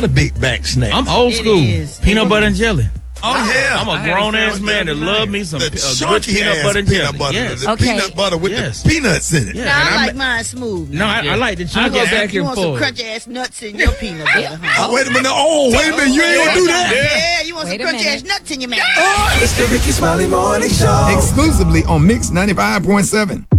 lot of big back snacks. I'm old school. is. Peanut butter and jelly. Oh yeah, I'm a grown ass man that love me some the good chunky peanut ass butter and peanut jelly. butter, Yes. the Okay. peanut butter with Yes. the peanuts in it. Yeah. Now, and I I'm- like mine smooth. No, I like the I chunky. go back You and want some forth. crunchy ass nuts in your peanut butter, huh? Oh, wait a minute. Oh, wait a minute. You ain't gonna do that. Yeah, you want some Wait a crunchy ass minute. nuts in your mouth. It's the Ricky Smiley Morning Show. Exclusively on Mix 95.7.